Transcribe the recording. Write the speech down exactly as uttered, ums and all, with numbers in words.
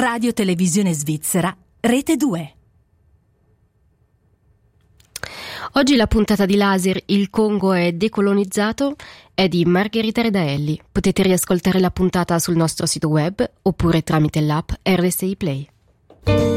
Radio Televisione Svizzera, Rete due. Oggi la puntata di Laser, il Congo è decolonizzato, è di Margherita Redaelli. Potete riascoltare la puntata sul nostro sito web oppure tramite l'app R S I Play.